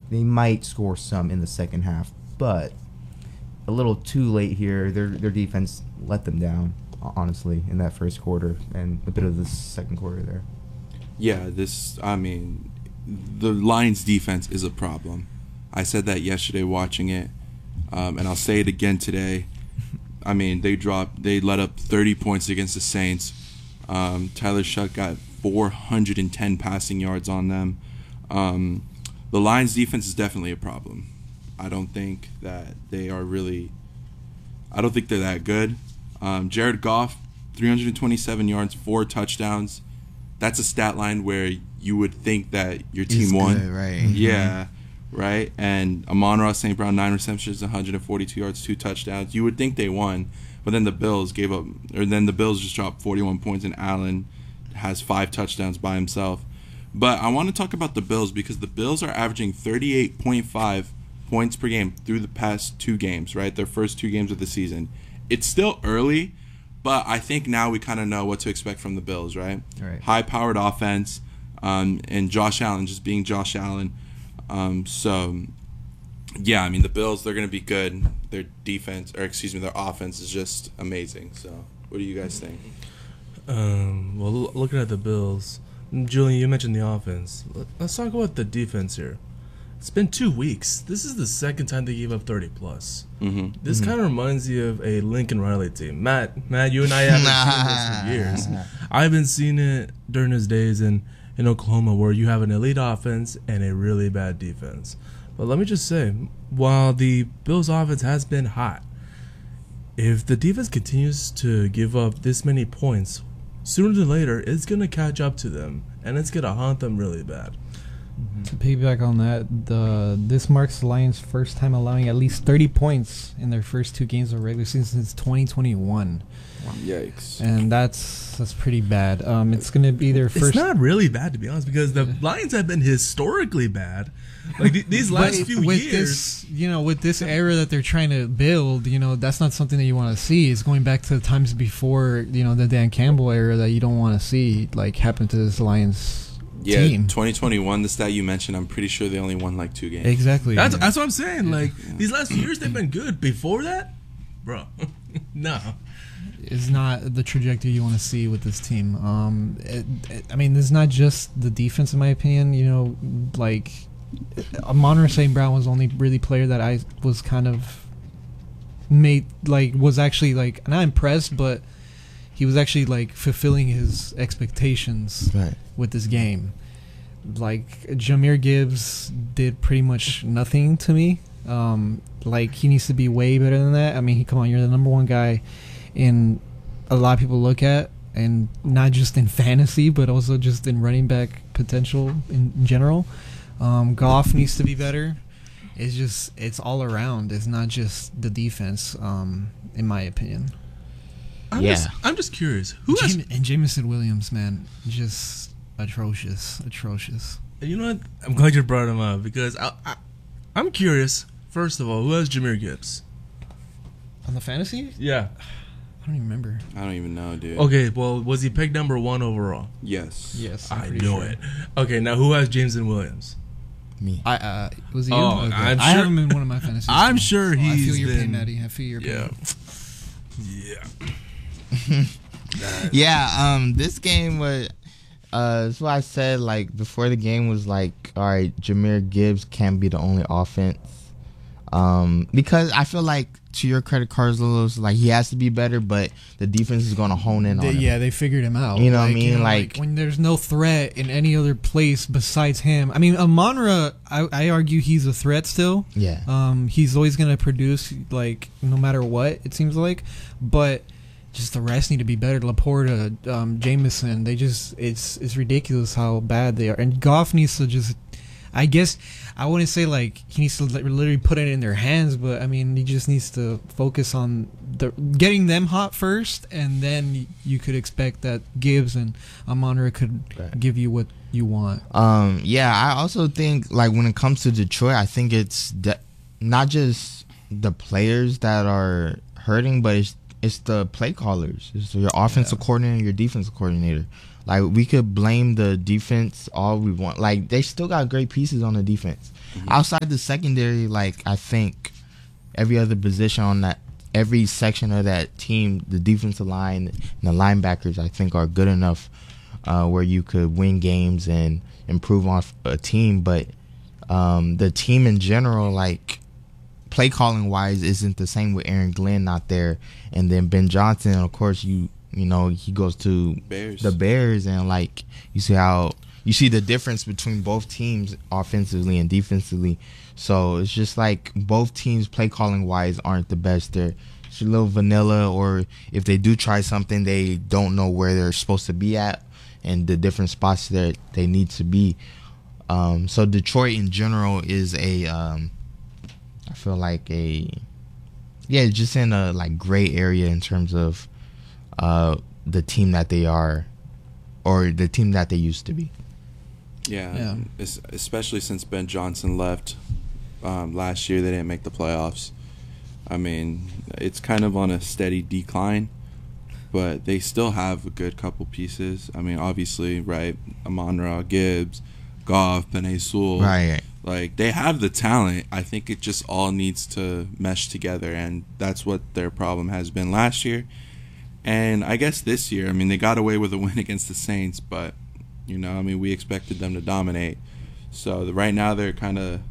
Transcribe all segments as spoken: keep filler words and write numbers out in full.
they might score some in the second half, but a little too late here. Their their defense let them down, honestly, in that first quarter and a bit of the second quarter there. Yeah, this, I mean, the Lions defense is a problem. I said that yesterday watching it, um, and I'll say it again today. I mean, they dropped, they let up thirty points against the Saints. Um, Tyler Shuck got four hundred ten passing yards on them. Um, the Lions defense is definitely a problem. I don't think that they are really, I don't think they're that good. Um, Jared Goff, three hundred twenty-seven yards, four touchdowns. That's a stat line where you would think that your team He's won. good, right? Yeah, right. And Amon-Ra Saint Brown, nine receptions, one hundred forty-two yards, two touchdowns. You would think they won, but then the Bills gave up, or then the Bills just dropped forty-one points, and Allen has five touchdowns by himself. But I want to talk about the Bills because the Bills are averaging thirty-eight point five points per game through the past two games, right? Their first two games of the season. It's still early, but I think now we kind of know what to expect from the Bills, right? Right. High-powered offense, um, and Josh Allen just being Josh Allen. Um, so, yeah, I mean, the Bills, they're going to be good. Their defense, or excuse me, their offense is just amazing. So, what do you guys think? Um, well, l- looking at the Bills, Julian, you mentioned the offense. Let- Let's talk about the defense here. It's been two weeks. This is the second time they gave up thirty plus. Mm-hmm. This kind of reminds you of a Lincoln Riley team. Matt, Matt, you and I haven't seen this for years. I've been seeing it during his days in, in Oklahoma where you have an elite offense and a really bad defense. But let me just say, while the Bills' offense has been hot, if the defense continues to give up this many points, sooner than later, it's going to catch up to them, and it's going to haunt them really bad. To piggyback on that, the this marks the Lions' first time allowing at least thirty points in their first two games of regular season since twenty twenty-one. Yikes. And that's that's pretty bad. Um, it's going to be their first. It's not really bad, to be honest, because the Lions have been historically bad. Like th- these last But few with years, this, you know, with this era that they're trying to build, you know, that's not something that you want to see. It's going back to the times before, you know, the Dan Campbell era that you don't want to see like happen to this Lions Yeah, team. twenty twenty-one, the stat you mentioned, I'm pretty sure they only won like two games. Exactly. that's yeah. that's what I'm saying. Like Yeah. these last few years, they've been good. Before that, bro, no. Is not the trajectory you want to see with this team. Um, it, it, I mean, it's not just the defense, in my opinion. You know, like Amon-Ra Saint Brown was the only really player that I was kind of made like was actually like not impressed, but he was actually like fulfilling his expectations Right. with this game. Like Jahmyr Gibbs did pretty much nothing to me. Um, like he needs to be way better than that. I mean, he, come on, you're the number one guy in a lot of people look at, and not just in fantasy, but also just in running back potential in, in general. Um, Goff needs to be better. It's just it's all around. It's not just the defense, um, in my opinion. I'm Yeah. just, I'm just curious. Who has? Jam- and Jameson Williams, man, just atrocious, atrocious. You know what? I'm glad you brought him up because I, I, I'm curious. First of all, who has Jahmyr Gibbs? On the fantasy, Yeah. I don't even remember. I don't even know, dude. Okay. Well, was he picked number one overall? Yes. Yes, I knew it. Okay. Now, who has Jameson Williams? Me. I uh, was he? Oh, Okay. I'm I sure- have him in one of my fantasies. I'm too. sure So I feel he's your pain, been- Maddie. I feel your pain. Yeah. Yeah. Yeah, um, this game was, uh, that's what I said, like, before the game was like, all right, Jahmyr Gibbs can't be the only offense. Um, because I feel like, to your credit, Carlos, like, he has to be better, but the defense is going to hone in on They, him. yeah, they figured him out. You know what I Like, mean? know, Like- when there's no threat in any other place besides him. I mean, Amon-Ra, I, I argue he's a threat still. Yeah. Um, he's always gonna produce like no matter what it seems like, but just the rest need to be better. Laporta, um, Jameson, they just it's it's ridiculous how bad they are. And Goff needs to just, I guess, I wouldn't say like he needs to li- literally put it in their hands, but I mean he just needs to focus on the getting them hot first, and then y- you could expect that Gibbs and Amon-Ra could Right. give you what you want. Um, yeah, I also think, like, when it comes to Detroit, I think it's de- not just the players that are hurting, but it's it's the play callers. It's your offensive Yeah. coordinator, your defensive coordinator. Like, we could blame the defense all we want. Like, they still got great pieces on the defense. Mm-hmm. Outside the secondary, like, I think every other position on that, every section of that team, the defensive line and the linebackers, I think, are good enough uh, where you could win games and improve on a team. But um, the team in general, like, play calling wise, isn't the same with Aaron Glenn not there. And then Ben Johnson, of course, you you know, he goes to Bears. the Bears, and like you see how you see the difference between both teams offensively and defensively. So it's just like both teams play calling wise aren't the best. They're just a little vanilla, or if they do try something, they don't know where they're supposed to be at and the different spots that they need to be. Um, so Detroit in general is a, um, I feel like a, yeah, just in a like gray area in terms of uh, the team that they are, or the team that they used to be. Yeah, Yeah. es- especially since Ben Johnson left um, last year, they didn't make the playoffs. I mean, it's kind of on a steady decline, but they still have a good couple pieces. I mean, obviously, right, Amon-Ra, Gibbs, Goff, Penei Sewell. Right. Like, they have the talent. I think it just all needs to mesh together, and that's what their problem has been last year. And I guess this year, I mean, they got away with a win against the Saints, but, you know, I mean, we expected them to dominate. So the, right now they're kind of,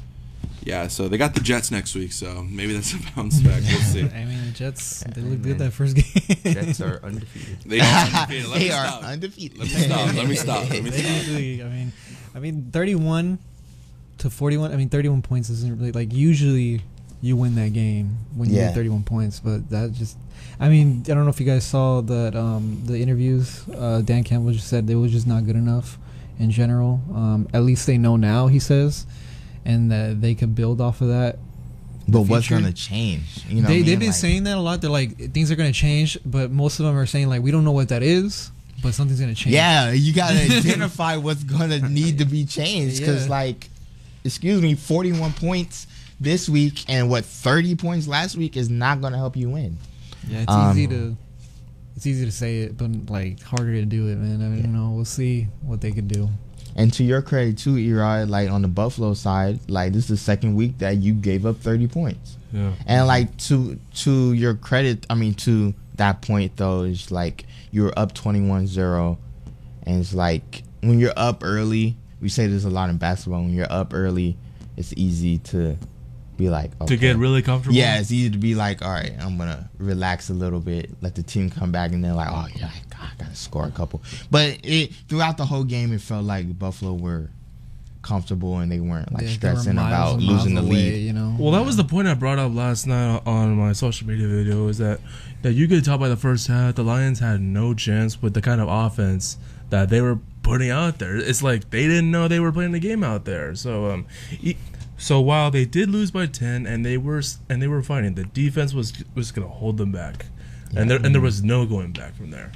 yeah, so they got the Jets next week, so maybe that's a bounce back. We'll see. I mean, the Jets, they Yeah, looked good man. that first game. Jets are undefeated. They are undefeated. Let they me are stop. undefeated. Let me stop. Let me stop. Let me They stop. usually, I mean, I mean, thirty-one to forty-one. I mean, thirty-one points isn't really like usually you win that game when you Yeah. get thirty-one points, but that just, I mean, I don't know if you guys saw that um, the interviews. Uh, Dan Campbell just said they was just not good enough in general. Um, at least they know now, he says, and that they could build off of that. But what's future. going to change? You know, they what I they've mean? been Like, saying that a lot. They're like things are gonna change, but most of them are saying like we don't know what that is, but something's gonna change. yeah, you got to identify what's going to need to be changed. Because, Yeah. like, excuse me, forty-one points this week and what, thirty points last week is not going to help you win. Yeah, it's Um, easy to it's easy to say it, but like harder to do it, man. I mean, Yeah. you know, we'll see what they could do. And to your credit, too, Erod, like, on the Buffalo side, like, this is the second week that you gave up thirty points. Yeah. And, like, to to your credit, I mean, to that point, though, is like you were up twenty-one zero. And it's like when you're up early, we say this a lot in basketball, when you're up early, it's easy to be like, okay. To get really comfortable. Yeah, it's easy to be like, all right, I'm going to relax a little bit, let the team come back, and then like, oh, yeah, I got to score a couple. But it throughout the whole game, it felt like Buffalo were comfortable and they weren't like They- they were stressing miles about and miles losing the away, lead. You know. Well, that was the point I brought up last night on my social media video. Is that that you could tell by the first half the Lions had no chance with the kind of offense that they were putting out there. It's like they didn't know they were playing the game out there. So, um, e- so while they did lose by ten and they were and they were fighting, the defense was was gonna hold them back, and there and there was no going back from there.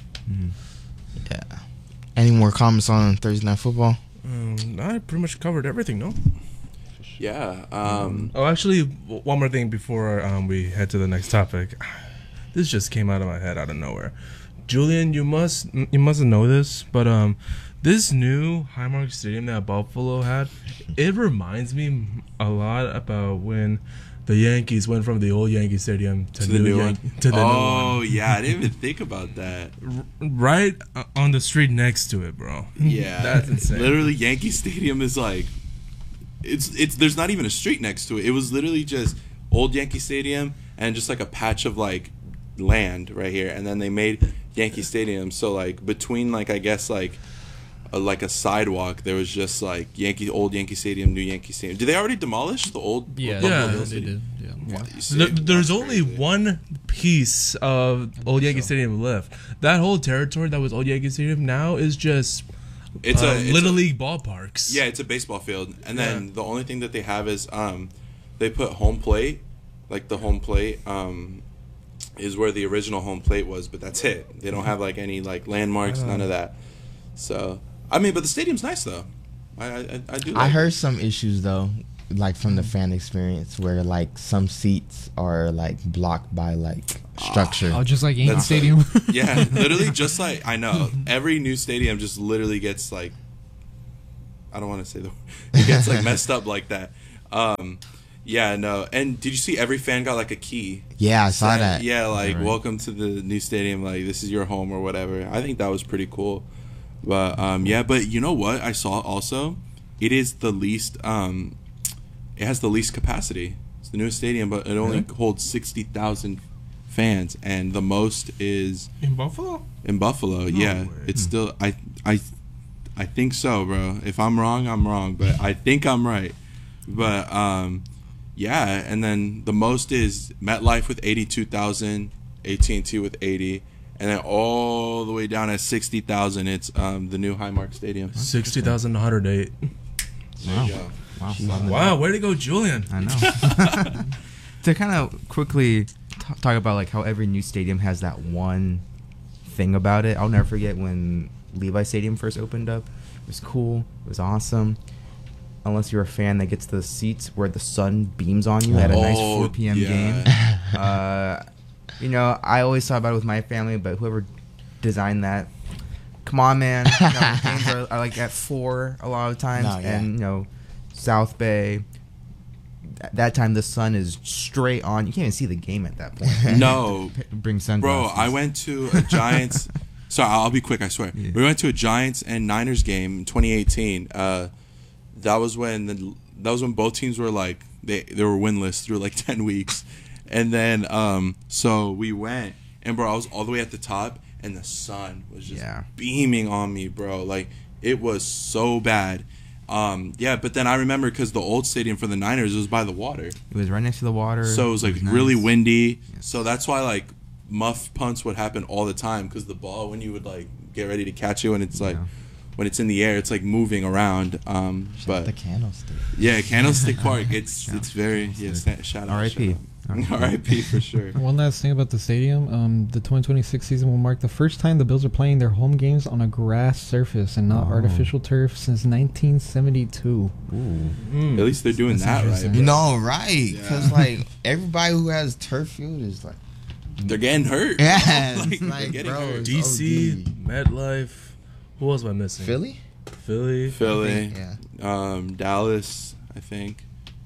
Yeah. Any more comments on Thursday Night Football? Um, I pretty much covered everything. No. Yeah. Um, Oh, actually, w- one more thing before um, we head to the next topic. This just came out of my head out of nowhere. Julian, you must you mustn't know this, but um, this new Highmark Stadium that Buffalo had, it reminds me a lot about when the Yankees went from the old Yankee Stadium to, to the new Yan- one. to the oh, new one. yeah. I didn't even think about that. R- right uh, on the street next to it, bro. Yeah. That's insane. Literally, Yankee Stadium is like, it's it's. There's not even a street next to it. It was literally just old Yankee Stadium and just like a patch of like land right here, and then they made Yankee Stadium. So like between like I guess like a, like a sidewalk, there was just like Yankee old Yankee Stadium, new Yankee Stadium. Did they already demolish the old? Yeah, Buffalo Yeah, Bills they Stadium? did. Yeah. Wow, you see, There- there's that's only crazy. one piece of old Yankee so. Stadium left. That whole territory that was old Yankee Stadium now is just It's uh, a it's little a- league ballparks. Yeah, it's a baseball field, and then Yeah. the only thing that they have is um, they put home plate, like the home plate um, is where the original home plate was, but that's it. They don't have like any like landmarks, none of that. So I mean, but the stadium's nice though. I I, I do. Like I it. heard some issues though like from the fan experience where like some seats are like blocked by like structure. Oh, just like Yankee That's Stadium. Yeah, literally just like, I know, every new stadium just literally gets like, I don't want to say the word, it gets like messed up like that. Um, yeah, no, and did you see every fan got like a key? Yeah, I saw Said- that. Yeah, like, Right. welcome to the new stadium, like, this is your home or whatever. I think that was pretty cool. But, um, yeah, but you know what I saw also? It is the least, um, it has the least capacity. It's the newest stadium, but it only Really? holds sixty thousand fans, and the most is In Buffalo? in Buffalo. yeah, way. it's still, I, I, I think so, bro. If I'm wrong, I'm wrong, but I think I'm right. But, um... yeah, and then the most is MetLife with eighty-two thousand, A T and T with eighty, and then all the way down at sixty thousand, it's um, the new Highmark Stadium. sixty thousand one hundred eight. There you go. Wow. Wow, way to go, Julian. I know. To kind of quickly t- talk about like how every new stadium has that one thing about it. I'll never forget when Levi Stadium first opened up. It was cool. It was awesome. Unless you're a fan that gets the seats where the sun beams on you at a nice Oh, four p.m. yeah. game. Uh, you know, I always thought about it with my family, but whoever designed that, come on, man. You know, games are, are like at four a lot of times, No, yeah. and you know, South Bay. At that time, the sun is straight on. You can't even see the game at that point. No, P- Bring bro, sunglasses. I went to a Giants. Sorry, I'll be quick, I swear. Yeah. We went to a Giants and Niners game in twenty eighteen. Uh, that was when the, that was when both teams were like they they were winless through like ten weeks, and then um so we went, and bro, I was all the way at the top, and the sun was just Yeah. beaming on me, bro. Like, it was so bad. Um, yeah, but then I remember because the old stadium for the Niners was by the water. It was right next to the water. So it was like nice. really windy. So that's why like muff punts would happen all the time, because the ball, when you would like get ready to catch it, when it's like Yeah. when it's in the air, it's like moving around. Um, but the candlestick. yeah, Candlestick Park. It's Yeah. it's very yeah. sta- Shout out, R I P. shout out. R I P for sure. One last thing about the stadium. Um, the twenty twenty-six season will mark the first time the Bills are playing their home games on a grass surface and not Oh. artificial turf since nineteen seventy-two. Ooh. At least they're doing That's that right. interesting. bro. You know, right? Because Yeah. like everybody who has turf field is like, They're getting hurt. yeah, Like, it's they're like, getting bro, hurt. it's D C, O D. MetLife. Who else am I missing? Philly, Philly. Philly, yeah. um, Dallas, I think,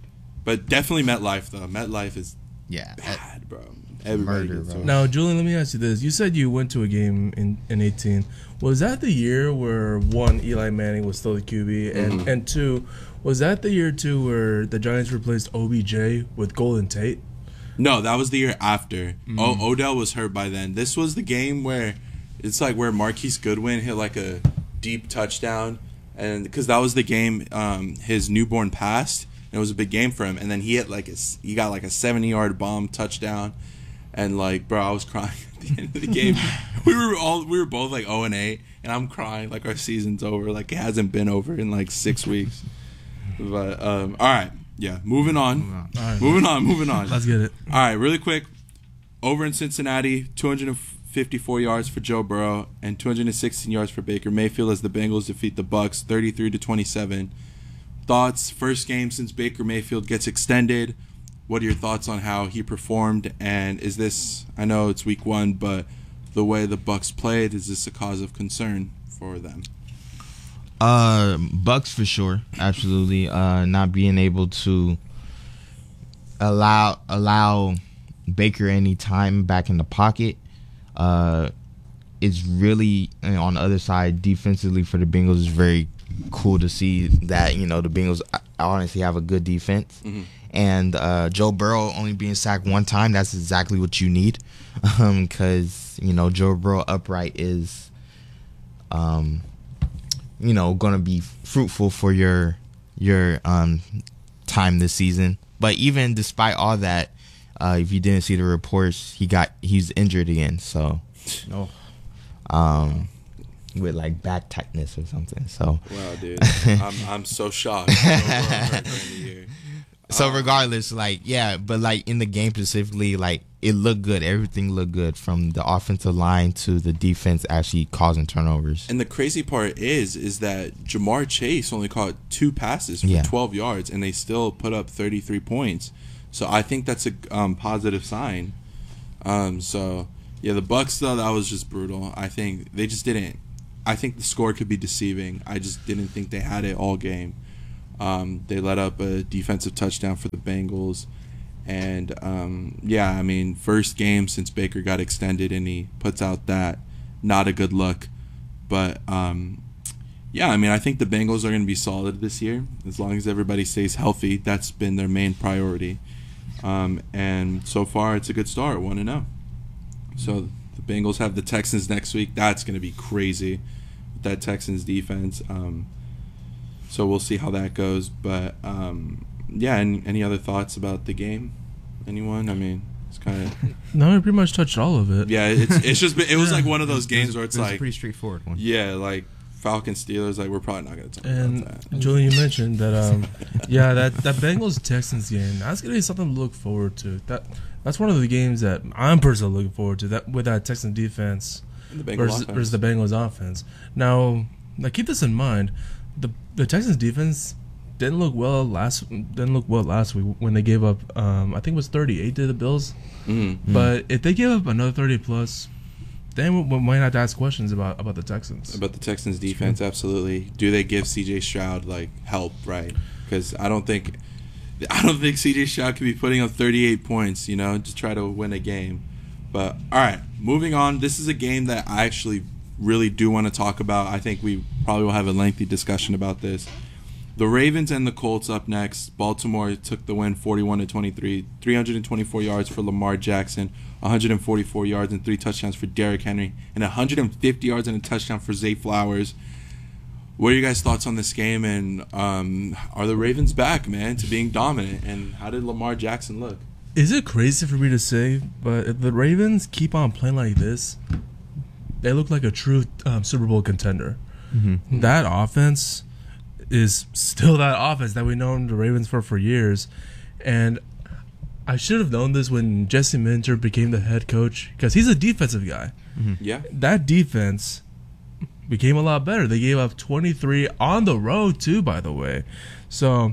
but definitely MetLife though. MetLife is Yeah, bad, bro. Everybody Murder, gets bro. hurt. Now, Julian, let me ask you this. You said you went to a game in, in eighteen. Was that the year where, one, Eli Manning was still the Q B, and, Mhm. and two, was that the year, too, where the Giants replaced O B J with Golden Tate? No, that was the year after. Mm. O- Odell was hurt by then. This was the game where it's like where Marquise Goodwin hit like a deep touchdown, and because that was the game um, his newborn passed, and it was a big game for him. And then he hit like a, s- he got like a seventy-yard bomb touchdown, and like, bro, I was crying at the end of the game. we were all we were both like oh and eight, and I'm crying like our season's over, like it hasn't been over in like six weeks. But um, all right, yeah, moving on, Moving on. All right, moving on, moving on. let's get it. All right, really quick. Over in Cincinnati, two hundred fifty-four yards for Joe Burrow and two hundred sixteen yards for Baker Mayfield as the Bengals defeat the Bucks thirty-three to twenty-seven. Thoughts? First game since Baker Mayfield gets extended. What are your thoughts on how he performed? And is this? I know it's week one, but the way the Bucks played, is this a cause of concern for them? Uh, Bucks for sure, absolutely. Uh, not being able to allow allow Baker any time back in the pocket, uh, is really, you know, on the other side defensively for the Bengals is very cool to see that, you know, the Bengals honestly have a good defense. Mhm. And uh, Joe Burrow only being sacked one time, that's exactly what you need, because you know Joe Burrow upright is, um, you know, going to be fruitful for your your um time this season. But even despite all that, uh, if you didn't see the reports, he got he's injured again. So, Oh. um, with like back tightness or something. So, Wow, dude, I'm I'm so shocked. Joe Burrow hurt during the year. so Um, regardless, like yeah, but like in the game specifically, like it looked good. Everything looked good from the offensive line to the defense actually causing turnovers. And the crazy part is, is that Jamar Chase only caught two passes for Yeah. twelve yards, and they still put up thirty-three points. So I think that's a um, positive sign. Um, so yeah, the Bucks though, that was just brutal. I think they just didn't. I think the score could be deceiving. I just didn't think they had it all game. Um, they let up a defensive touchdown for the Bengals. And, um, yeah, I mean, first game since Baker got extended, and he puts out that. Not a good look. But, um, yeah, I mean, I think the Bengals are going to be solid this year. As long as everybody stays healthy, that's been their main priority. Um, and so far, it's a good start, one and oh. So the Bengals have the Texans next week. That's going to be crazy with that Texans defense. Um, so we'll see how that goes. But, um, yeah, any, any other thoughts about the game? Anyone? I mean, it's kind of... No, we pretty much touched all of it. Yeah, it's it's just... It was like one of those games where it's It was a like... pretty straightforward one. Yeah, like Falcons Steelers, like we're probably not going to talk And about that. Julian, you mentioned that, um, yeah, that, that Bengals Texans game, that's going to be something to look forward to. That That's one of the games that I'm personally looking forward to, that with that Texans defense And the Bengals versus, offense. versus the Bengals offense. Now, now, keep this in mind. The the Texans defense didn't look well last didn't look well last week when they gave up, um, I think it was thirty-eight to the Bills. Mm-hmm. But if they give up another thirty plus, then we might have to ask questions about, about the Texans. About the Texans defense, absolutely. Do they give C J Stroud like help, right? Because I don't think, I don't think C J Stroud could be putting up thirty-eight points, you know, to try to win a game. But all right, moving on. This is a game that I actually really do want to talk about. I think we probably will have a lengthy discussion about this. The Ravens and the Colts up next. Baltimore took the win forty-one to twenty-three. three hundred twenty-four yards for Lamar Jackson, one hundred forty-four yards and three touchdowns for Derrick Henry, and one hundred fifty yards and a touchdown for Zay Flowers. What are your guys' thoughts on this game? And um, are the Ravens back, man, to being dominant? And how did Lamar Jackson look? Is it crazy for me to say, but if the Ravens keep on playing like this, they look like a true um, Super Bowl contender. Mm-hmm. That offense is still that offense that we known the Ravens for for years. And I should have known this when Jesse Minter became the head coach, because he's a defensive guy. Mm-hmm. Yeah. That defense became a lot better. They gave up twenty-three on the road too, by the way. So,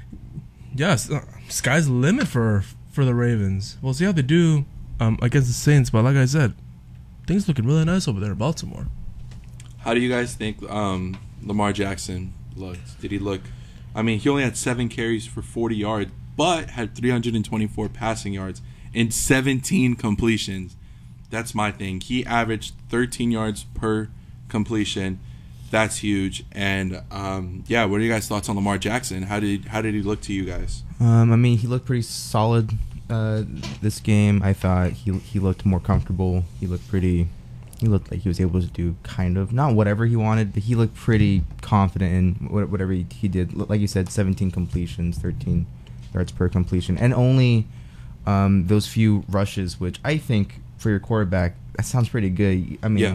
yes, uh, sky's the limit for for the Ravens. We'll see how they do um, against the Saints. But like I said, things looking really nice over there in Baltimore. How do you guys think um, Lamar Jackson looked? Did he look... I mean, he only had seven carries for forty yards, but had three hundred twenty-four passing yards and seventeen completions. That's my thing. He averaged thirteen yards per completion. That's huge. And, um, yeah, what are you guys' thoughts on Lamar Jackson? How did how did he look to you guys? Um, I mean, he looked pretty solid uh, this game. I thought he he looked more comfortable. He looked pretty. He looked like he was able to do kind of not whatever he wanted, but he looked pretty confident in wha- whatever he, he did. Like you said, seventeen completions, thirteen yards per completion, and only um, those few rushes, which I think for your quarterback that sounds pretty good. I mean. Yeah.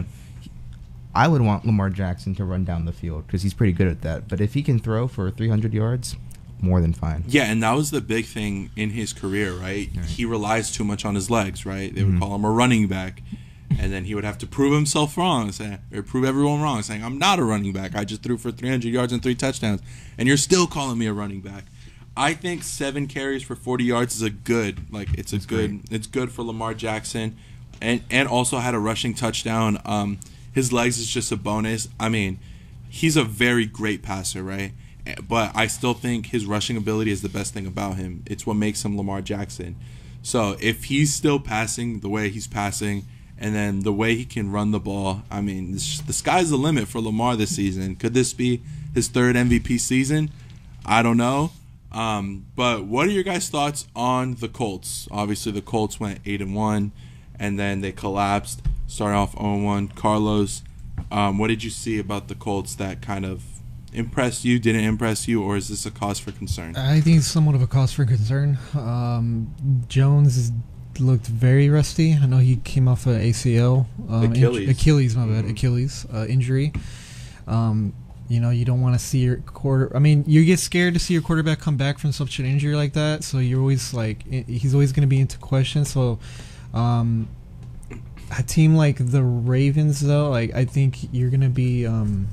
I would want Lamar Jackson to run down the field because he's pretty good at that. But if he can throw for three hundred yards, more than fine. Yeah, and that was the big thing in his career, right? Right. He relies too much on his legs, right? They Mhm. would call him a running back. And then he would have to prove himself wrong, say, or prove everyone wrong, saying, I'm not a running back. I just threw for three hundred yards and three touchdowns. And you're still calling me a running back. I think seven carries for forty yards is a good, like, it's a That's good, great. it's good for Lamar Jackson. And, and also had a rushing touchdown. Um, his legs is just a bonus. I mean, he's a very great passer, right? But I still think his rushing ability is the best thing about him. It's what makes him Lamar Jackson. So if he's still passing the way he's passing, and then the way he can run the ball, I mean, this, the sky's the limit for Lamar this season. Could this be his third M V P season? I don't know. Um, but what are your guys' thoughts on the Colts? Obviously, the Colts went eight and one, and then they collapsed, started off oh and one. Carlos, um, what did you see about the Colts that kind of impressed you, didn't impress you, or is this a cause for concern? I think it's somewhat of a cause for concern. Um, Jones is, looked very rusty. I know he came off an A C L. Um, Achilles. inj- Achilles, my bad. Mhm. Achilles uh, injury. Um, you know, you don't want to see your quarter. I mean, you get scared to see your quarterback come back from such an injury like that. So you're always like, i- he's always going to be into question. So Um, a team like the Ravens, though, like I think you're gonna be. Um,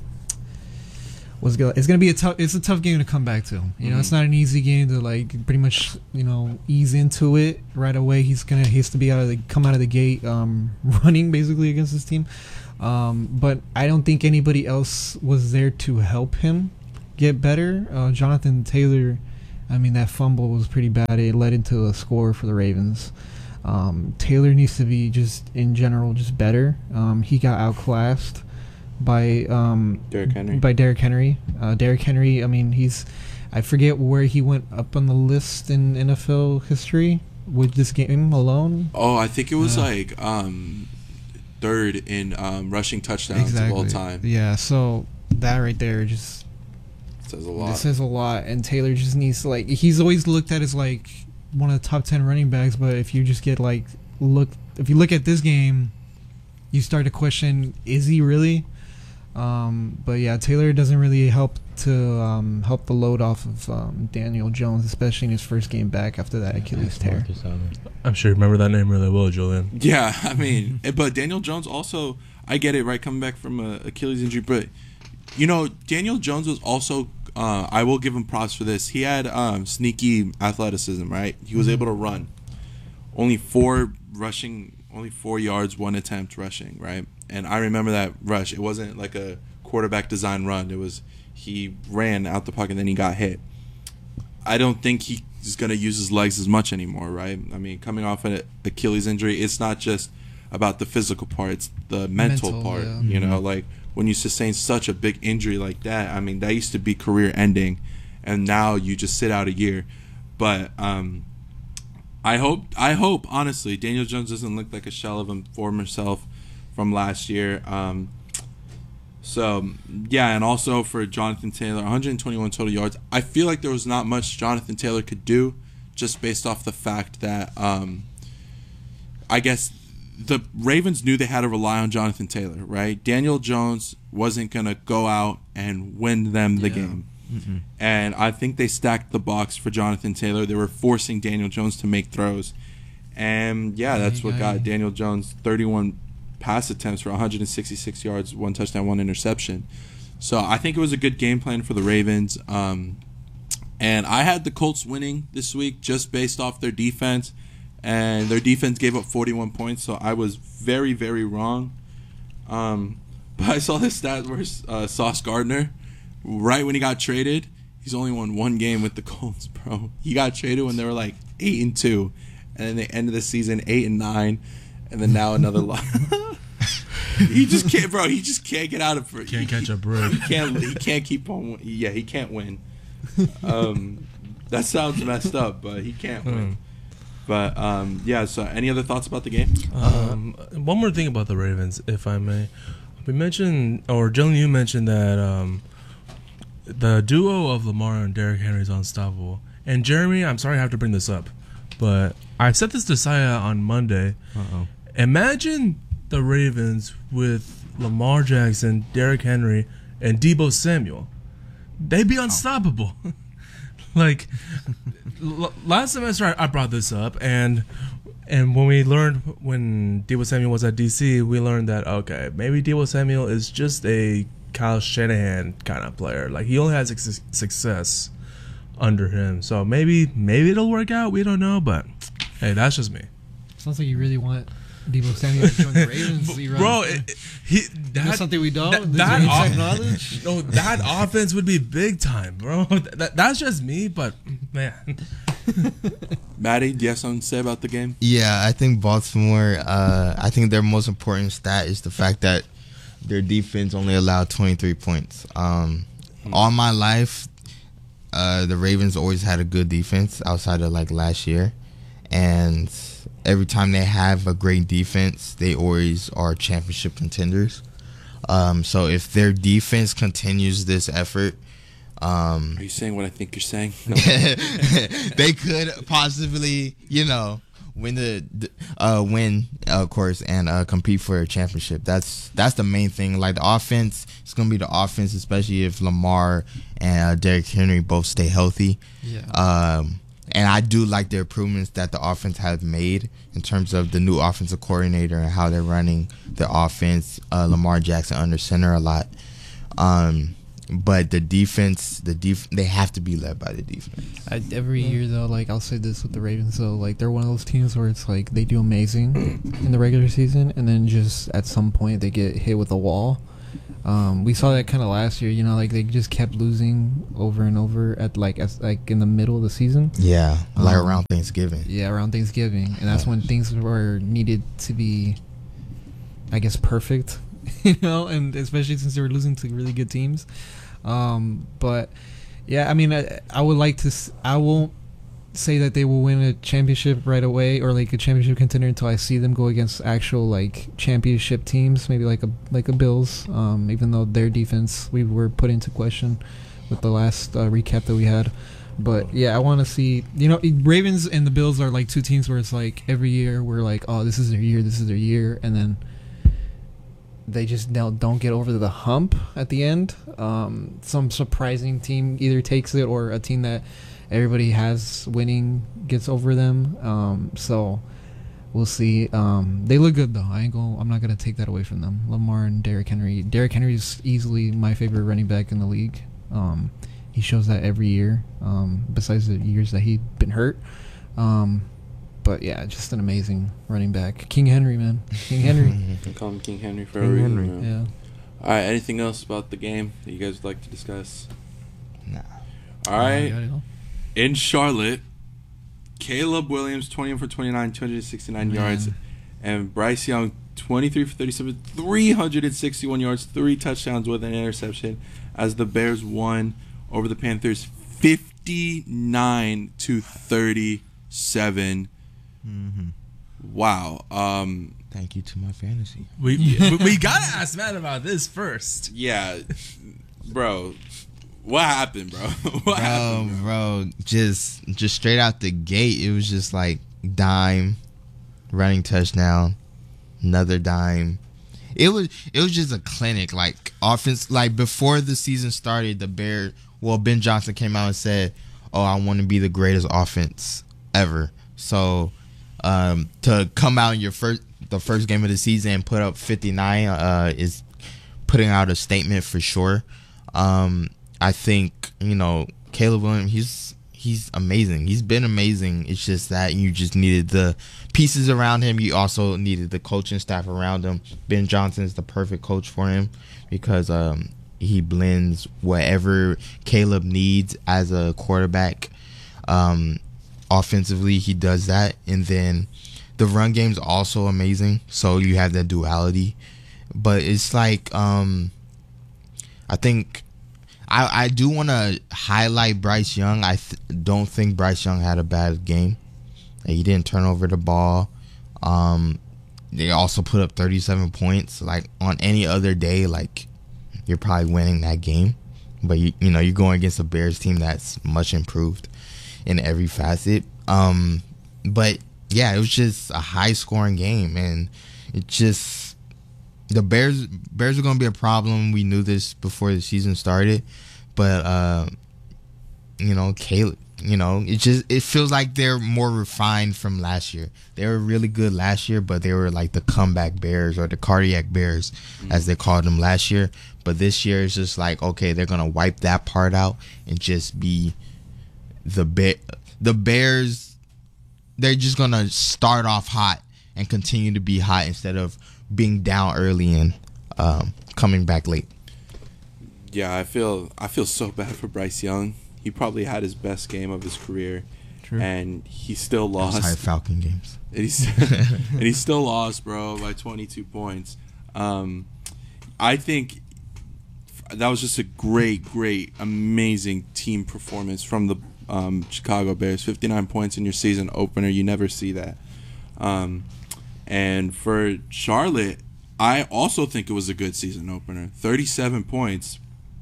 what's gonna, it's gonna be a tough. It's a tough game to come back to. You know, Mm-hmm. it's not an easy game to like pretty much you know ease into it right away. He's gonna he has to be out of the come out of the gate um, running basically against this team. Um, but I don't think anybody else was there to help him get better. Uh, Jonathan Taylor, I mean, that fumble was pretty bad. It led into a score for the Ravens. Um, Taylor needs to be just, in general, just better. Um, he got outclassed by um, Derrick Henry. By Derrick Henry. Uh, Derrick Henry, I mean, he's... I forget where he went up on the list in N F L history with this game alone. Oh, I think it was Uh, like um, third in um, rushing touchdowns of all time. Yeah, so that right there just... Says a lot. This says a lot, and Taylor just needs to like. He's always looked at as like one of the top ten running backs, but if you just get like look, if you look at this game, you start to question: is he really? Um, but yeah, Taylor doesn't really help to um, help the load off of um, Daniel Jones, especially in his first game back after that Achilles tear. I'm sure you remember that name really well, Julian. Yeah, I mean, but Daniel Jones also, I get it, right, coming back from a Achilles injury, but, you know, Daniel Jones was also, uh, I will give him props for this. He had um, sneaky athleticism, right? He was able to run. Only four rushing, only four yards, one attempt rushing, right? And I remember that rush. It wasn't like a quarterback design run. It was, he ran out the pocket and then he got hit. I don't think he's going to use his legs as much anymore, right? I mean, coming off an Achilles injury, it's not just about the physical part, it's the mental, Mental, part. yeah. You know, like when you sustain such a big injury like that, I mean, that used to be career ending, and now you just sit out a year. But um, I hope, I hope, honestly, Daniel Jones doesn't look like a shell of him former self from last year. Um, so, yeah, and also for Jonathan Taylor, one hundred twenty-one total yards. I feel like there was not much Jonathan Taylor could do just based off the fact that um, I guess the Ravens knew they had to rely on Jonathan Taylor, right? Daniel Jones wasn't going to go out and win them the Yeah. game. Mm-mm. And I think they stacked the box for Jonathan Taylor. They were forcing Daniel Jones to make throws. And, yeah, that's what got Daniel Jones thirty-one pass attempts for one hundred sixty-six yards, one touchdown, one interception. So I think it was a good game plan for the Ravens. Um, and I had the Colts winning this week just based off their defense. And their defense gave up forty-one points, so I was very, very wrong. Um, but I saw this stat where uh, Sauce Gardner, right when he got traded, he's only won one game with the Colts, bro. He got traded when they were like eight and two, and then they ended the season eight and nine, and then now another loss. He just can't, bro. He just can't get out of it. Can't catch a break. He can't. He can't keep on. Yeah, he can't win. Um, that sounds messed up, but he can't win. But um, yeah. So, any other thoughts about the game? Um, one more thing about the Ravens, if I may. We mentioned, or Jalen, you mentioned that um, the duo of Lamar and Derrick Henry is unstoppable. And Jeremy, I'm sorry I have to bring this up, but I said this to Saya on Monday. Uh-oh. Imagine the Ravens with Lamar Jackson, Derrick Henry, and Deebo Samuel. They'd be unstoppable. Like, l- last semester I, I brought this up, and and when we learned, when Deebo Samuel was at D C, we learned that, okay, maybe Deebo Samuel is just a Kyle Shanahan kind of player. Like, he only has ex- success under him. So maybe maybe it'll work out. We don't know, but hey, that's just me. Sounds like you really want Deebo Samuel to join the Ravens, Leroy. Bro, it, it- he, that, That's something we don't. That, Is that there any off- knowledge? no, that offense would be big time, bro. That, that's just me, but man, Maddie, do you have something to say about the game? Yeah, I think Baltimore, uh, I think their most important stat is the fact that their defense only allowed twenty-three points. Um, all my life, uh, the Ravens always had a good defense outside of like last year. And every time they have a great defense, they always are championship contenders. Um, so if their defense continues this effort, um, Are you saying what I think you're saying? they could possibly, you know, win the, the uh, win, uh, of course, and uh, compete for a championship. That's that's the main thing. Like, the offense, it's gonna be the offense, especially if Lamar and uh, Derrick Henry both stay healthy. Yeah. Um, and I do like the improvements that the offense has made in terms of the new offensive coordinator and how they're running the offense. Uh, Lamar Jackson under center a lot. Um, but the defense, the def- they have to be led by the defense. I, every year though, like I'll say this with the Ravens though, like they're one of those teams where it's like they do amazing in the regular season, and then just at some point they get hit with a wall. Um, we saw that kind of last year, you know, like they just kept losing over and over at like as, like in the middle of the season. Yeah, like Um, around Thanksgiving. Yeah, around Thanksgiving, and that's when things were needed to be, I guess, perfect, you know, and especially since they were losing to really good teams. Um, but yeah, I mean, I, I would like to. s- I won't say that they will win a championship right away or like a championship contender until I see them go against actual like championship teams, maybe like a like a Bills. Um, even though their defense we were put into question with the last uh, recap that we had. But yeah, I want to see, you know, Ravens and the Bills are like two teams where it's like every year we're like, oh, this is their year, this is their year, and then they just now don't get over the hump at the end. Um, some surprising team either takes it, or a team that everybody has winning gets over them. Um, so we'll see. Um, they look good though. I ain't gonna, I'm not gonna take that away from them. Lamar and Derrick Henry. Derrick Henry is easily my favorite running back in the league. Um, he shows that every year. Um, besides the years that he's been hurt. Um, But yeah, just an amazing running back. King Henry, man. King Henry. I call him King Henry for King a reason. Henry. man. Yeah. All right. Anything else about the game that you guys would like to discuss? Nah. All right. Yeah, yeah. In Charlotte, Caleb Williams, twenty for twenty-nine, two hundred sixty-nine Man. yards, and Bryce Young, twenty-three for thirty-seven, three hundred sixty-one yards, three touchdowns with an interception, as the Bears won over the Panthers, fifty-nine to thirty-seven. Mm-hmm. Wow. Um, Thank you to my fantasy. We we, we gotta ask Matt about this first. yeah, bro. What happened, bro? What Bro, happened, bro? bro, just just straight out the gate, it was just like dime, running touchdown, another dime. It was it was just a clinic, like offense. Like before the season started, the Bears. Well, Ben Johnson came out and said, "Oh, I want to be the greatest offense ever." So, um, to come out in your first the first game of the season and put up fifty-nine uh, is putting out a statement for sure. Um, I think, you know, Caleb Williams, he's he's amazing. He's been amazing. It's just that you just needed the pieces around him. You also needed the coaching staff around him. Ben Johnson is the perfect coach for him because um, he blends whatever Caleb needs as a quarterback. Um, offensively, he does that. And then the run game's also amazing. So you have that duality. But it's like, um, I think... I, I do want to highlight Bryce Young. I th- don't think Bryce Young had a bad game. He didn't turn over the ball. Um, they also put up thirty-seven points. Like on any other day, like you're probably winning that game. But you you know you're going against a Bears team that's much improved in every facet. Um, but yeah, it was just a high scoring game, and it just. The Bears Bears are going to be a problem. We knew this before the season started, but uh, you know, Caleb, you know, it just it feels like they're more refined from last year. They were really good last year, but they were like the comeback Bears or the cardiac Bears, mm-hmm. as they called them last year. But this year it's just like, okay, they're going to wipe that part out and just be the Bear the Bears. They're just going to start off hot and continue to be hot instead of being down early and um, coming back late. Yeah, I feel I feel so bad for Bryce Young. He probably had his best game of his career, True. and he still lost. Outside Falcon games, and he's and he still lost, bro, by twenty-two points. Um, I think that was just a great, great, amazing team performance from the um, Chicago Bears. fifty-nine points in your season opener. You never see that. Um, And for Charlotte, I also think it was a good season opener. thirty-seven points.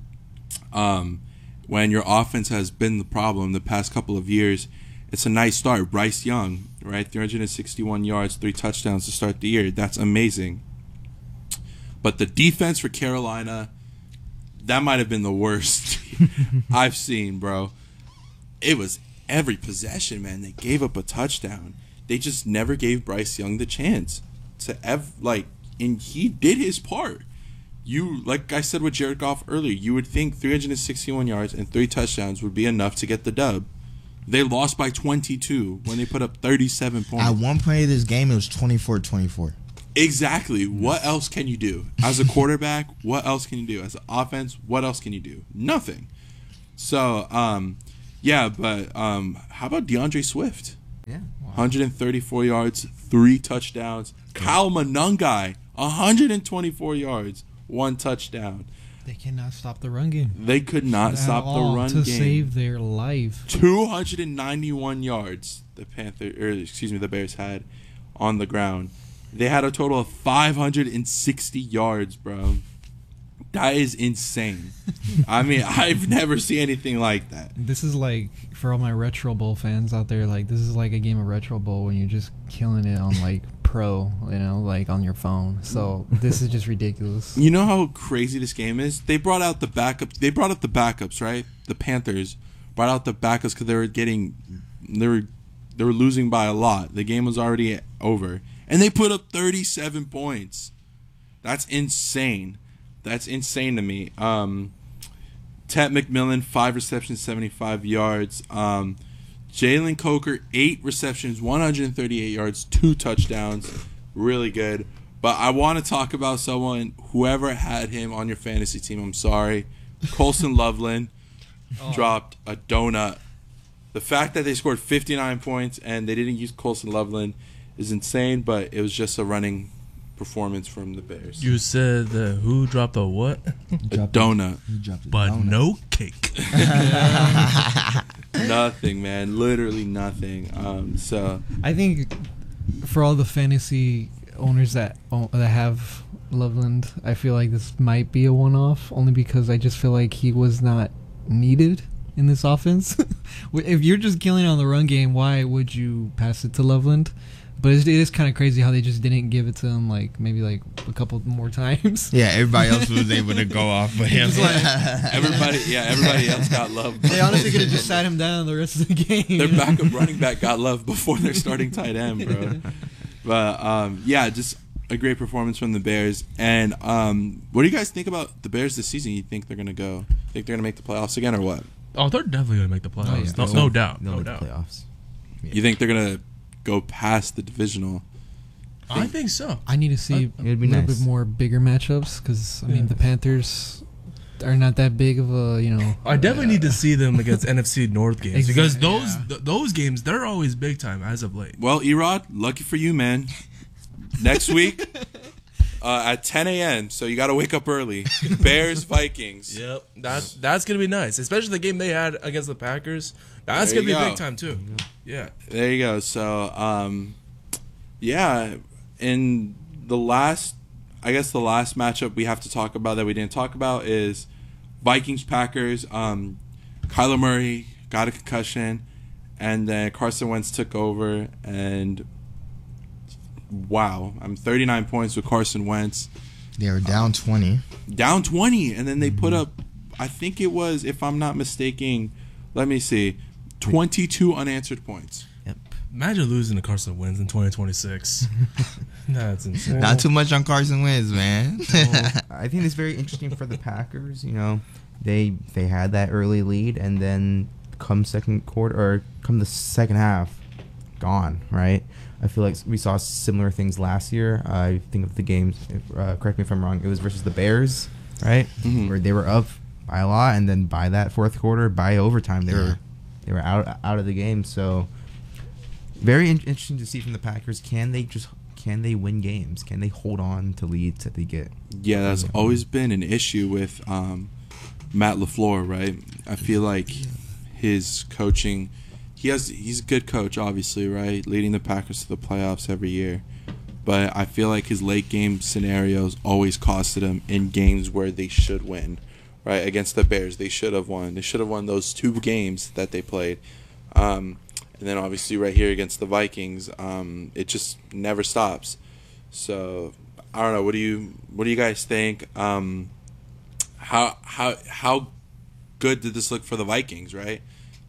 Um, when your offense has been the problem the past couple of years, it's a nice start. Bryce Young, right? three hundred sixty-one yards, three touchdowns to start the year. That's amazing. But the defense for Carolina, that might have been the worst I've seen, bro. It was every possession, man, they gave up a touchdown. They just never gave Bryce Young the chance to ever, like, and he did his part. You, like I said with Jared Goff earlier, you would think three hundred sixty-one yards and three touchdowns would be enough to get the dub. They lost by twenty-two when they put up thirty-seven points. At one point of this game, it was twenty-four twenty-four. Exactly. What else can you do? As a quarterback, what else can you do? As an offense, what else can you do? Nothing. So, um, yeah, but um, how about DeAndre Swift? Yeah. one hundred thirty-four yards, three touchdowns. Kyle Monangai, one hundred twenty-four yards, one touchdown. They cannot stop the run game. They could not At stop the all run to game. save their life. two hundred ninety-one yards the Panther, or excuse me, the Bears had on the ground. They had a total of five hundred sixty yards, bro. That is insane. I mean, I've never seen anything like that. This is like, for all my Retro Bowl fans out there, like, this is like a game of Retro Bowl when you're just killing it on, like, pro, you know, like, on your phone. So, this is just ridiculous. You know how crazy this game is? They brought out the backups. They brought up the backups, right? The Panthers brought out the backups because they were getting, they were, they were losing by a lot. The game was already over, and they put up thirty-seven points. That's insane. That's insane to me. Um, Ted McMillan, five receptions, seventy-five yards. Um, Jalen Coker, eight receptions, one hundred thirty-eight yards, two touchdowns. Really good. But I want to talk about someone, whoever had him on your fantasy team, I'm sorry. Colson Loveland oh. dropped a donut. The fact that they scored fifty-nine points and they didn't use Colson Loveland is insane, but it was just a running performance from the Bears. You said that who dropped a what? A donut. A but donut. no cake. Nothing, man. Literally nothing. Um, so I think for all the fantasy owners that own, that have Loveland, I feel like this might be a one-off, only because I just feel like he was not needed in this offense. If you're just killing on the run game, why would you pass it to Loveland? But it is kind of crazy how they just didn't give it to him, like, maybe, like, a couple more times. Yeah, everybody else was able to go off of him. Like, everybody, yeah, everybody else got love. They honestly could have just sat him down the rest of the game. Their backup running back got love before their starting tight end, bro. But, um, yeah, just a great performance from the Bears. And um, what do you guys think about the Bears this season? You think they're going to go? Think they're going to make the playoffs again or what? Oh, they're definitely going to make the playoffs. Oh, yeah. no, They'll- no doubt. they'll No make the doubt. playoffs. You think they're going to go past the divisional? I think so. I need to see It'd a be little nice. bit more bigger matchups because, I mean, Yeah. the Panthers are not that big of a, you know. I definitely need to see them against N F C North games because Exactly. those th- those games they're always big time as of late. Well, Erod, lucky for you, man. Next week uh, at ten a.m., so you got to wake up early. Bears, Vikings. Yep, that that's gonna be nice, especially the game they had against the Packers. That's There gonna be you go. big time too. Yeah, There you go. So, um, yeah, in the last, I guess the last matchup we have to talk about that we didn't talk about is Vikings Packers. Um, Kyler Murray got a concussion, and then Carson Wentz took over, and wow, I'm thirty-nine points with Carson Wentz, They were down twenty. down twenty, and then they put up, I think it was, if I'm not mistaken, let me see, twenty-two unanswered points. Yep. imagine losing to Carson Wentz in twenty twenty-six. That's insane. Not too much on Carson Wentz, man. I think it's very interesting for the Packers. You know, they they had that early lead, and then come second quarter or come the second half, gone. Right. I feel like we saw similar things last year. I think of the games. If, uh, correct me if I'm wrong. It was versus the Bears, right? Mhm. Where they were up by a lot, and then by that fourth quarter, by overtime, they Yeah. were they were out out of the game. So very in- interesting to see from the Packers. Can they just can they win games? Can they hold on to leads that they get? Yeah, that's always been an issue with um, Matt LaFleur, right? I feel like his coaching, he has he's a good coach, obviously, right? Leading the Packers to the playoffs every year. But I feel like his late game scenarios always costed him in games where they should win, right? Against the Bears, they should have won. They should have won those two games that they played. Um, and then obviously right here against the Vikings, um, it just never stops. So I don't know. What do you What do you guys think? Um, how how how good did this look for the Vikings? Right,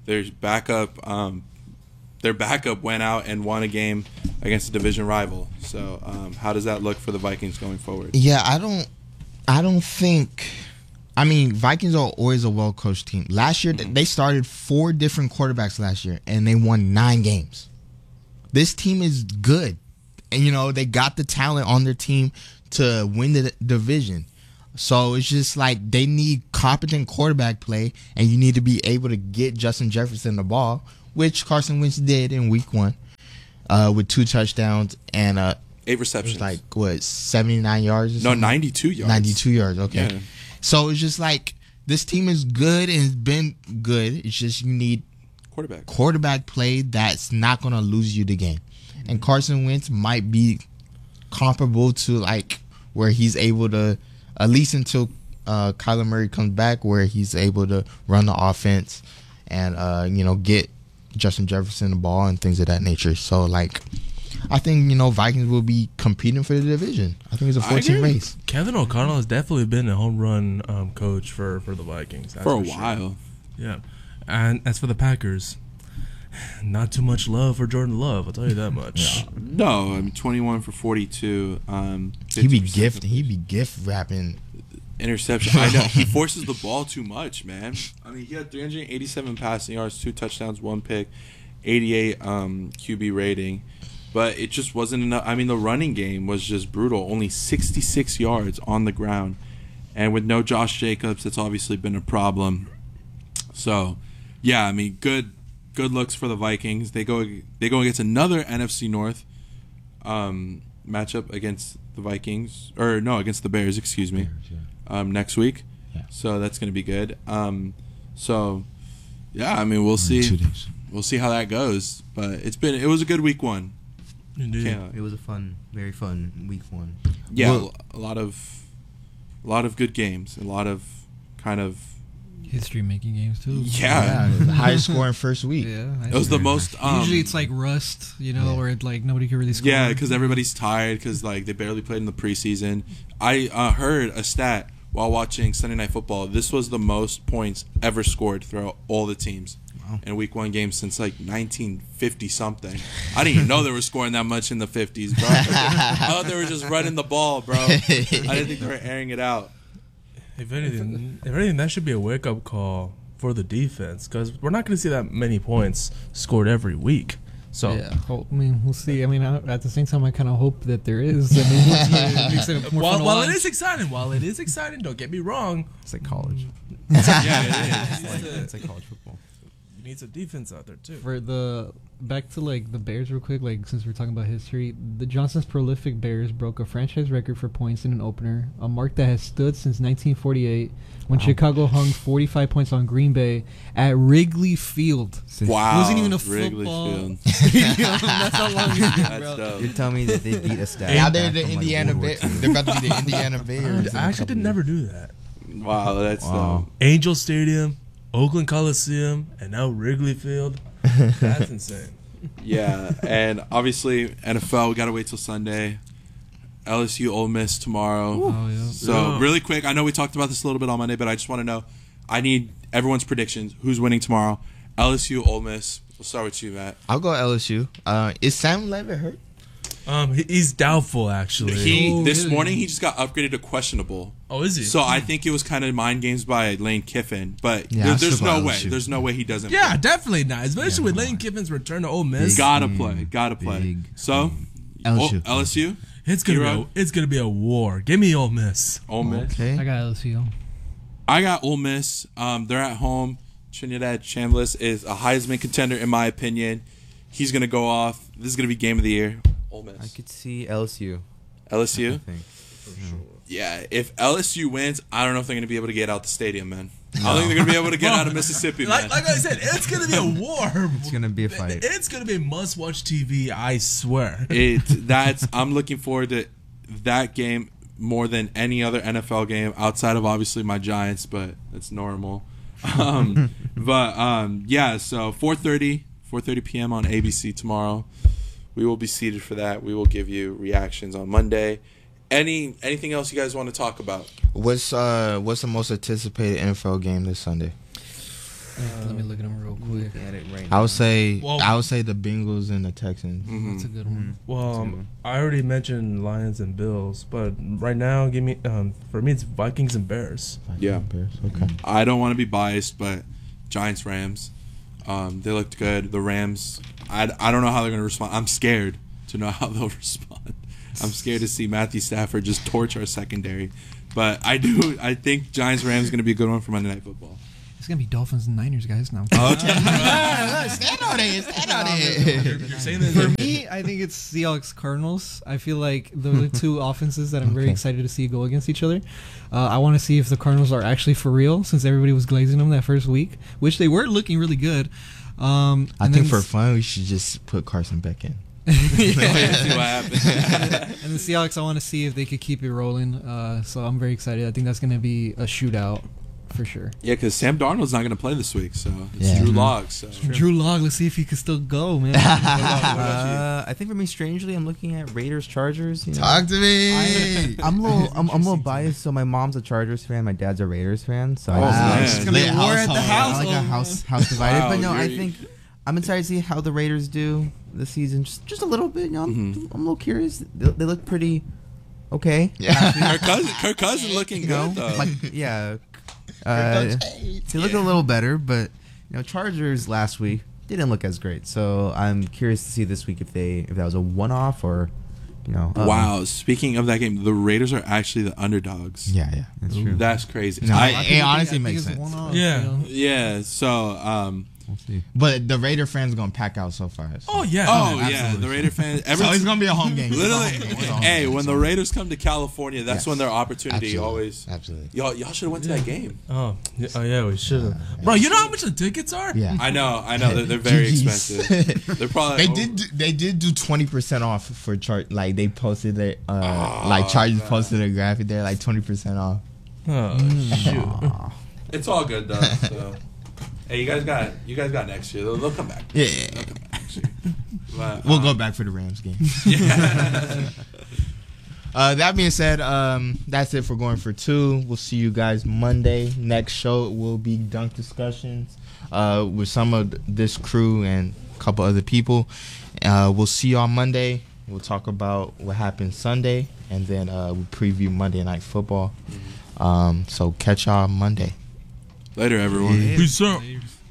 their backup, um, their backup went out and won a game against a division rival. So, um, how does that look for the Vikings going forward? Yeah, I don't, I don't think. I mean, Vikings are always a well-coached team. Last year, Mm-hmm. they started four different quarterbacks last year, and they won nine games. This team is good, and you know they got the talent on their team to win the division. So it's just like they need competent quarterback play, and you need to be able to get Justin Jefferson the ball, which Carson Wentz did in Week One, uh, with two touchdowns and uh, Eight it was receptions. like what seventy-nine yards. Or no, something? ninety-two yards. ninety-two yards. Okay. Yeah. So it's just like this team is good and has been good. It's just you need Quarterback. quarterback play that's not going to lose you the game. And Carson Wentz might be comparable to like where he's able to, at least until uh, Kyler Murray comes back, where he's able to run the offense and uh, you know get Justin Jefferson the ball and things of that nature. So like, I think you know Vikings will be competing for the division. I think it's a I four-team agree. race. Kevin O'Connell has definitely been a home run um, coach for, for the Vikings. That's For a sure. while. Yeah. And as for the Packers, not too much love for Jordan Love, I'll tell you that much. No, I'm twenty-one for forty-two. Um, He be fifty percent gift. He be gift wrapping. interception. I know he forces the ball too much, man. I mean, he had three hundred eighty-seven passing yards, two touchdowns, one pick, eighty-eight um, Q B rating, but it just wasn't enough. I mean, the running game was just brutal. Only sixty-six yards on the ground, and with no Josh Jacobs, that's obviously been a problem. So, yeah, I mean, good, good looks for the Vikings. They go, they go against another N F C North um, matchup against the Vikings, or no, against the Bears. Excuse me. Um, next week, Yeah. so that's going to be good. Um, so, yeah, I mean, we'll see. Two days. We'll see how that goes. But it's been it was a good week one. Indeed. Can't- It was a fun, very fun week one. yeah, Well- a lot of, a lot of good games. A lot of kind of History making games too. yeah. Yeah, the highest scoring first week. Yeah. I It was the agree. most. Um, Usually it's like rust, you know, Yeah. where it, like nobody can really score. yeah, because everybody's tired because like they barely played in the preseason. I uh, heard a stat while watching Sunday Night Football. This was the most points ever scored throughout all the teams. Wow. In a week one game since like nineteen fifty something. I didn't even know they were scoring that much in the fifties, bro. I thought they were just running the ball, bro. I didn't think they were airing it out. If anything, if anything, that should be a wake up call for the defense because we're not going to see that many points scored every week. So Yeah, hope, I mean, we'll see. I mean, I, at the same time, I kind of hope that there is. I mean, it makes it more while, fun to while it watch. is exciting, while it is exciting, don't get me wrong. It's like college. Yeah, it is. It's like, it's like college football. You need some defense out there too. For the back to like the Bears real quick, like since we're talking about history, the Johnson's prolific Bears broke a franchise record for points in an opener, a mark that has stood since nineteen forty-eight when Wow. Chicago hung forty-five points on Green Bay at Wrigley Field. Wow. It wasn't even a Wrigley football Field. stadium. That's how long it's been, That's bro. dope. You're telling me that they beat a stat. Now they're back the from, like, Indiana World War Bears. Two. They're about to be the Indiana Bears. in a I actually did couple never years. do that. Wow, that's Wow. dope. Angel Stadium, Oakland Coliseum, and now Wrigley Field. That's insane. Yeah, and obviously N F L, we gotta wait till Sunday. L S U Ole Miss tomorrow. Oh yeah. So Yeah. really quick, I know we talked about this a little bit on Monday, but I just want to know. I need everyone's predictions. Who's winning tomorrow? L S U, Ole Miss. We'll start with you, Matt. I'll go L S U. Uh, is Sam Levitt hurt? Um, he- he's doubtful actually. He Oh, this really? morning he just got upgraded to questionable. oh, is he? So I think it was kind of mind games by Lane Kiffin, but Yeah, there- I there's still no go way. L S U. There's no way he doesn't. yeah, play. definitely not. Especially Yeah, with come Lane on. Kiffin's return to Ole Miss. Gotta Mm, play. Gotta play. big, So L S U. oh, L S U, It's gonna be Hero? a, it's gonna be a war. Give me Ole Miss. Ole Miss. Okay. I got L S U. I got Ole Miss. Um, they're at home. Trinidad Chambliss is a Heisman contender in my opinion. He's gonna go off. This is gonna be game of the year. Ole I Miss. could see L S U. L S I U. think. Yeah, if L S U wins, I don't know if they're gonna be able to get out the stadium, man. I don't think they're gonna be able to get out of Mississippi, man. Like, like I said, it's gonna be a war. It's gonna be a fight. It's gonna be must-watch T V. I swear. It that's I'm looking forward to that game more than any other N F L game outside of obviously my Giants, but that's normal. Um, but um, yeah, so four thirty p.m. on A B C tomorrow. We will be seated for that. We will give you reactions on Monday. Any anything else you guys want to talk about? What's uh what's the most anticipated N F L game this Sunday? Let me look at them real quick. Look at it right I now. would say Well- I would say the Bengals and the Texans. Mhm. That's a good one. Well, um, I already mentioned Lions and Bills, but right now, give me um, for me it's Vikings and Bears. Yeah. Bears. Okay. I don't want to be biased, but Giants Rams, um, they looked good. The Rams, I, I don't know how they're going to respond. I'm scared to know how they'll respond. I'm scared to see Matthew Stafford just torch our secondary. But I do. I think Giants Rams is going to be a good one for Monday Night Football. It's gonna be Dolphins and Niners, guys. Now. Okay. Stand on it. Stand on it. You're saying that For me, I think it's Seahawks Cardinals. I feel like those are two offenses that I'm very Okay. excited to see go against each other. Uh, I want to see if the Cardinals are actually for real, since everybody was glazing them that first week, which they were looking really good. Um, I and think then for s- fun we should just put Carson Beck in. See what happens. and the Seahawks, I want to see if they could keep it rolling. Uh, so I'm very excited. I think that's going to be a shootout for sure. Yeah, because Sam Darnold's not going to play this week, so it's Yeah. Drew Mhm. Lock. So. Drew Lock, let's see if he can still go, man. Uh, I think for me, strangely, I'm looking at Raiders Chargers. You know? Talk to me. I, I'm a little, I'm, I'm a little biased. So my mom's a Chargers fan, my dad's a Raiders fan. So Oh, I man. just, It's gonna be a war at the I like a house, house divided. Wow, but no, I you're- think I'm excited to see how the Raiders do this season. Just, just a little bit. You know, I'm, Mhm. I'm a little curious. They, they look pretty okay. Yeah. Kirk Cousins, Kirk Cousins looking You know, good, though. like yeah. Uh, they look a little better, but you know, Chargers last week didn't look as great. So I'm curious to see this week if they if that was a one off or you know. uh, Wow. Speaking of that game, the Raiders are actually the underdogs. Yeah, yeah. that's true. That's crazy. No, I, I- it honestly makes it's a sense. one-off, Yeah. you know? yeah. So, um, We'll see. But the Raider fans gonna pack out so far. So. Oh yeah. oh absolutely. yeah, the Raider fans. So Every, it's gonna be a home game. literally, It's a home game. It's a home hey, game. when So- the Raiders come to California, that's Yes. when their opportunity Absolutely. always. Absolutely. Y'all, y'all should have went to that game. Oh, yeah, oh yeah, we should have. Bro, you know how much the tickets are? Yeah. I know, I know. They're, they're very G Gs. expensive. They're probably. They did. Do, they did do twenty percent off for chart. Like they posted it. Uh, Oh, like Chargers man. posted a graphic there, like twenty percent off. Oh shoot. It's all good though. So. Hey, you guys got you guys got next year. They'll, they'll come back. Yeah. They'll come back next year. But, We'll um, go back for the Rams game. Yeah. Uh, that being said, um, that's it for going for two. We'll see you guys Monday. Next show will be dunk discussions uh, with some of this crew and a couple other people. Uh, we'll see you on Monday. We'll talk about what happened Sunday, and then uh, we'll preview Monday Night Football. Um, so catch y'all Monday. Later, everyone. Peace out.